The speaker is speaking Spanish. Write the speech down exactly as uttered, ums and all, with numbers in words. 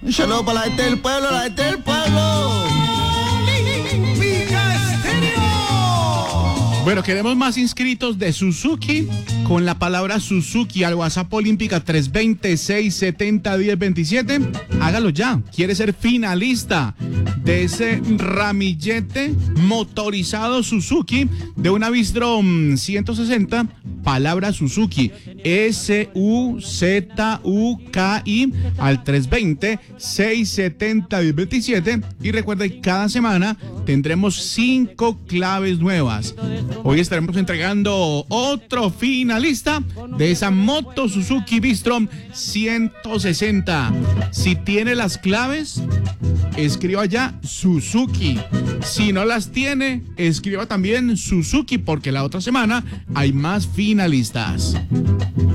Un saludo para la gente del pueblo, la gente del pueblo. Bueno, queremos más inscritos de Suzuki con la palabra Suzuki al WhatsApp Olímpica tres dos cero, seis siete cero, uno cero dos siete. Hágalo ya. ¿Quiere ser finalista de ese ramillete motorizado Suzuki de una Bistrom ciento sesenta? Palabra Suzuki, S U Z U K I al tres dos cero, seis siete cero, uno dos siete. Y recuerde, cada semana tendremos cinco claves nuevas. Hoy estaremos entregando otro finalista de esa moto Suzuki Bistrom ciento sesenta. Si tiene las claves, escriba ya Suzuki. Si no las tiene, escriba también Suzuki, porque la otra semana hay más finalistas.